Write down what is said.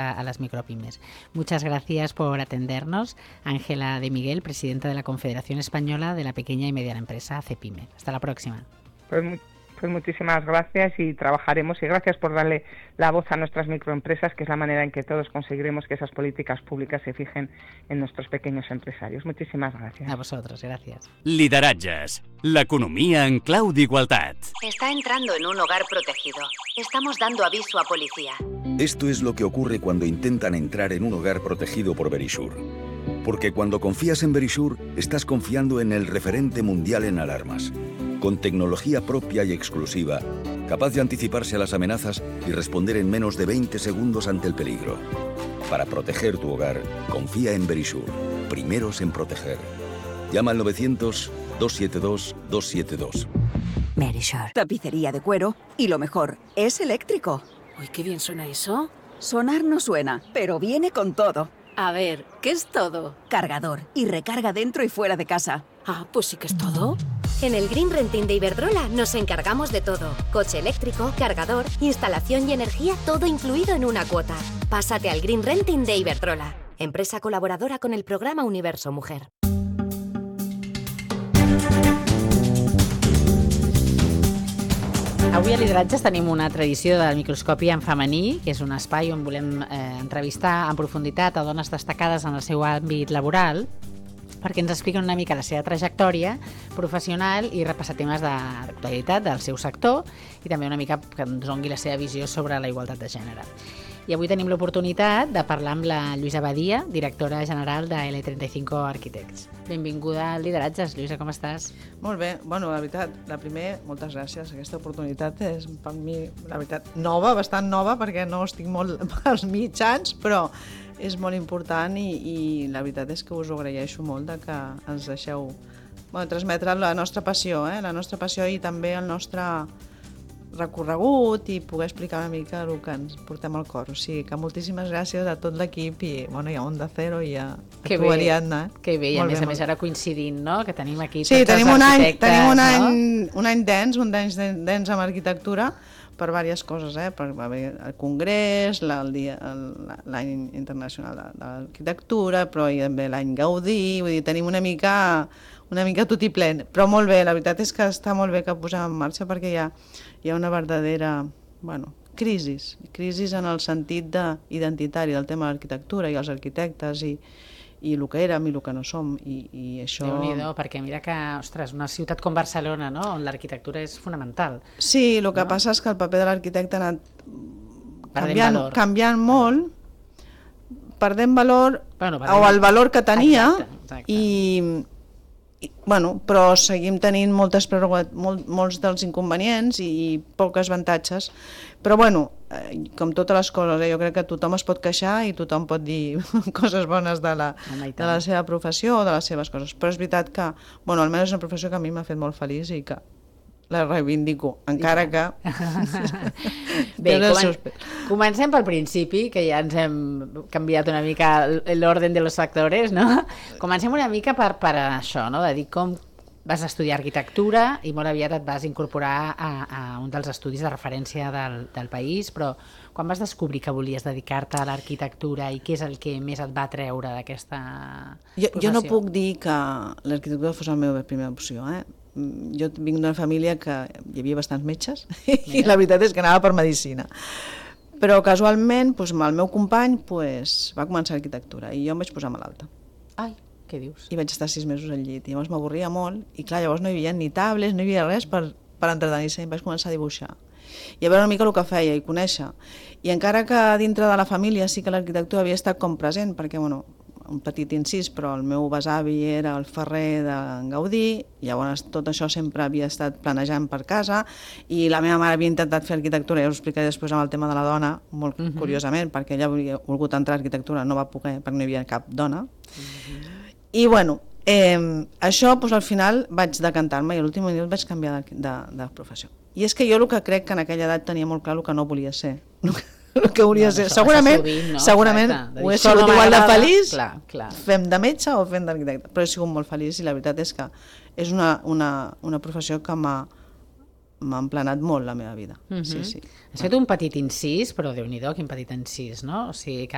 a las micropymes. Muchas gracias por atendernos. Ángela de Miguel, presidenta de la Confederación Española de la Pequeña y Mediana Empresa, CEPIME. Hasta la próxima. Pues muchísimas gracias y trabajaremos, y gracias por darle la voz a nuestras microempresas, que es la manera en que todos conseguiremos que esas políticas públicas se fijen en nuestros pequeños empresarios. Muchísimas gracias. A vosotros, gracias. Lideratges, l'economia en clau d'igualtat. Está entrando en un hogar protegido. Estamos dando aviso a policía. Esto es lo que ocurre cuando intentan entrar en un hogar protegido por Verisure. Porque cuando confías en Verisure, estás confiando en el referente mundial en alarmas. Con tecnología propia y exclusiva, capaz de anticiparse a las amenazas y responder en menos de 20 segundos ante el peligro. Para proteger tu hogar, confía en Verisure. Primeros en proteger. Llama al 900-272-272. Verisure. Tapicería de cuero y lo mejor, es eléctrico. Uy, qué bien suena eso. Sonar no suena, pero viene con todo. A ver, ¿qué es todo? Cargador y recarga dentro y fuera de casa. Ah, pues sí que es todo. En el Green Renting de Iberdrola nos encargamos de todo. Coche eléctrico, cargador, instalación y energía, todo incluido en una cuota. Pásate al Green Renting de Iberdrola, empresa colaboradora con el programa Universo Mujer. Avui a Lideratges tenim una tradició del microscopi en femení, que és un espai on volem entrevistar en profunditat a dones destacades en el seu àmbit laboral, perquè ens expliquen una mica la seva trajectòria professional i repassar temes d'actualitat del seu sector i també una mica que ens doni la seva visió sobre la igualtat de gènere. I avui tenim l'oportunitat de parlar amb la Lluïsa Badia, directora general de L35 Architects. Benvinguda al Lideratges, Lluïsa, com estàs? Molt bé, bueno, la veritat, moltes gràcies. Aquesta oportunitat és per mi, la veritat, nova, bastant nova, perquè no estic molt als mitjans, però és molt important i la veritat és que us ho agraeixo molt de que ens deixeu transmetre la nostra passió, la nostra passió i també el nostre recorregut i poder explicar una mica el que ens portem al cor. O sigui que moltíssimes gràcies a tot l'equip i bueno, i a Onda Cero i a tu, Ariadna. Que bé, i a més ara coincidint, no? Que tenim aquí tots els arquitectes. Sí, tenim un any dens amb arquitectura per diverses coses, per haver el congrés, l'any internacional de l'arquitectura, però també l'any Gaudí, vull dir, tenim una mica tot i ple, però molt bé, la veritat és que està molt bé que posem en marxa perquè hi ha una verdadera, crisi en el sentit identitari del tema de l'arquitectura i els arquitectes i el que érem i el que no som i això... Déu-n'hi-do, perquè mira que, ostres, una ciutat com Barcelona, no?, on l'arquitectura és fonamental. Sí, el que passa és que el paper de l'arquitecte ha anat canviant molt, perdent valor, o el valor que tenia, però seguim tenint molts dels inconvenients i pocs avantatges. Però com totes les coses, jo crec que tothom es pot queixar i tothom pot dir coses bones de la seva professió o de les seves coses. Però és veritat que, almenys és una professió que a mi m'ha fet molt feliç i que la reivindico, encara que... Bé, comencem pel principi, que ja ens hem canviat una mica l'ordre de los factores, no? Comencem una mica per això, no? De dir com vas estudiar arquitectura i molt aviat et vas incorporar a un dels estudis de referència del país, però quan vas descobrir que volies dedicar-te a l'arquitectura i què és el que més et va atreure d'aquesta professió? Jo no puc dir que l'arquitectura fos la meva primera opció, Jo vinc d'una família que hi havia bastants metges i la veritat és que anava per medicina. Però casualment, el meu company va començar arquitectura i jo em vaig posar malalta. Ai, què dius? I vaig estar 6 mesos al llit i llavors m'avorria molt i clar, llavors no hi havia ni tablets, no hi havia res per entretenir-se i em vaig començar a dibuixar i a veure una mica el que feia i conèixer. I encara que dintre de la família sí que l'arquitectura havia estat com present, perquè un petit incís, però el meu besavi era el ferrer de Gaudí, llavors tot això sempre havia estat planejant per casa i la meva mare havia intentat fer arquitectura, ja us ho explicaré després amb el tema de la dona, molt curiosament, perquè ella havia volgut entrar a arquitectura, no va poder perquè no hi havia cap dona. I això al final vaig decantar-me i a l'últim minut vaig canviar de professió. I és que jo el que crec que en aquella edat tenia molt clar el que no volia ser. El que hauria de ser. Segurament ho he sigut igual de feliç fem de metge o fem d'arquitecte, però he sigut molt feliç i la veritat és que és una professió que m'ha emplenat molt la meva vida. Has fet un petit incís, però Déu-n'hi-do, quin petit incís, no? O sigui que